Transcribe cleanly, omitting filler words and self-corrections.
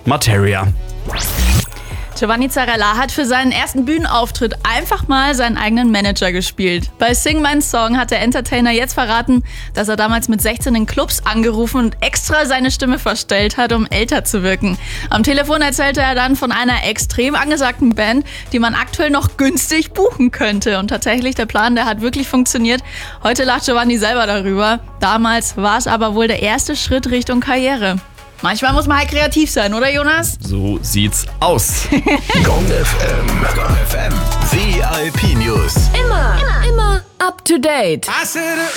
Materia. Giovanni Zarella hat für seinen ersten Bühnenauftritt einfach mal seinen eigenen Manager gespielt. Bei Sing Mein Song hat der Entertainer jetzt verraten, dass er damals mit 16 in Clubs angerufen und extra seine Stimme verstellt hat, um älter zu wirken. Am Telefon erzählte er dann von einer extrem angesagten Band, die man aktuell noch günstig buchen könnte. Und tatsächlich, der Plan, der hat wirklich funktioniert. Heute lacht Giovanni selber darüber. Damals war es aber wohl der erste Schritt Richtung Karriere. Manchmal muss man halt kreativ sein, oder Jonas? So sieht's aus. Gong FM. VIP News. Immer up to date.